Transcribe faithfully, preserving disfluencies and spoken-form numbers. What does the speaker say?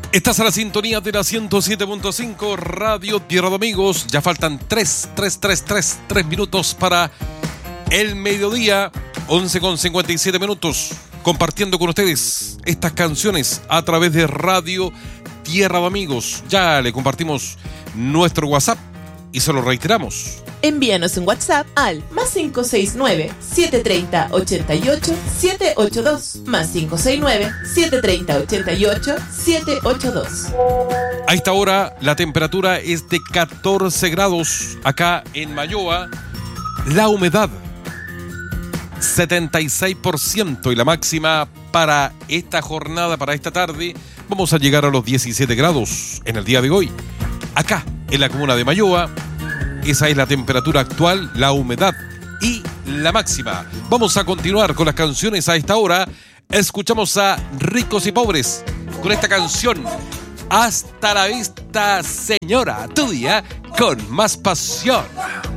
Estás a la sintonía de la ciento siete punto cinco Radio Tierra de Amigos. Ya faltan tres, tres, tres, tres, tres minutos para el mediodía. once con cincuenta y siete minutos. Compartiendo con ustedes estas canciones a través de Radio Tierra de Amigos. Ya le compartimos nuestro WhatsApp y se lo reiteramos. Envíanos un WhatsApp al más cinco seis nueve, siete tres cero, ocho ocho, siete ocho dos, más cinco seis nueve, siete tres cero, ocho ocho, siete ocho dos. A esta hora la temperatura es de catorce grados acá en Mayoa. La humedad setenta y seis por ciento y la máxima para esta jornada, para esta tarde, vamos a llegar a los diecisiete grados en el día de hoy. Acá en la comuna de Mayoa. Esa es la temperatura actual, la humedad y la máxima. Vamos a continuar con las canciones a esta hora. Escuchamos a Ricos y Pobres con esta canción Hasta la vista, señora, tu día con más pasión.